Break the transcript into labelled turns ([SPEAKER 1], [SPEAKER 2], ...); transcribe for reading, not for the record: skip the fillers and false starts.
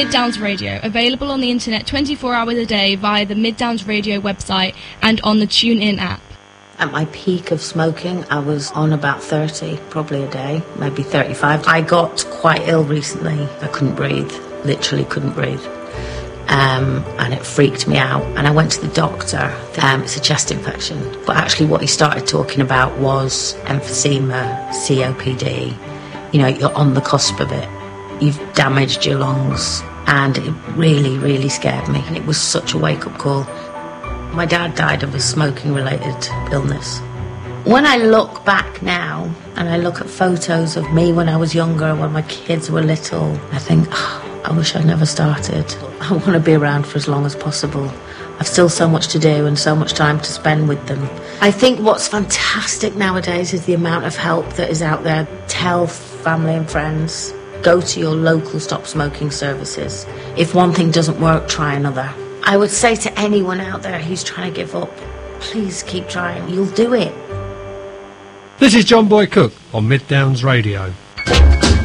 [SPEAKER 1] Mid Downs Radio, available on the internet 24 hours a day via the Mid Downs Radio website and on the TuneIn app.
[SPEAKER 2] At my peak of smoking, I was on about 30, probably a day, maybe 35. I got quite ill recently. I couldn't breathe, literally couldn't breathe. And it freaked me out. And I went to the doctor. It's a chest infection. But actually what he started talking about was emphysema, COPD. You know, you're on the cusp of it. You've damaged your lungs. And it really, really scared me. And it was such a wake-up call. My dad died of a smoking-related illness. When I look back now, and I look at photos of me when I was younger, when my kids were little, I think, I wish I'd never started. I want to be around for as long as possible. I've still so much to do and so much time to spend with them. I think what's fantastic nowadays is the amount of help that is out there. Tell family and friends. Go to your local stop smoking services. If one thing doesn't work, try another. I would say to anyone out there who's trying to give up, please keep trying. You'll do it.
[SPEAKER 3] This is John Boy Cook on Mid Downs Radio.